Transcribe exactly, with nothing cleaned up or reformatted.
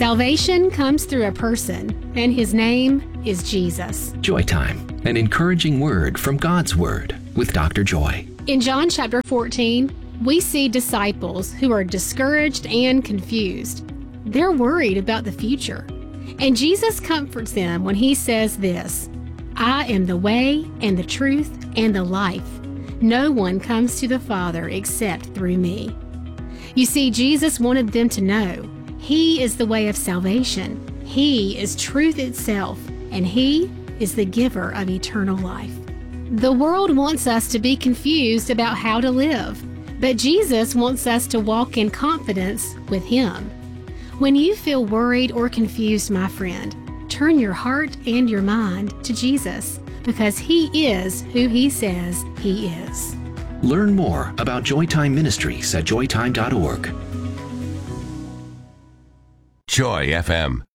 Salvation comes through a person, and his name is Jesus. Joy Time, an encouraging word from God's Word with Doctor Joy. In John chapter fourteen, we see disciples who are discouraged and confused. They're worried about the future. And Jesus comforts them when he says this, "I am the way and the truth and the life. No one comes to the Father except through me." You see, Jesus wanted them to know he is the way of salvation. He is truth itself, and he is the giver of eternal life. The world wants us to be confused about how to live, but Jesus wants us to walk in confidence with him. When you feel worried or confused, my friend, turn your heart and your mind to Jesus, because he is who he says he is. Learn more about Joy Time Ministries at joy time dot org. Joy F M.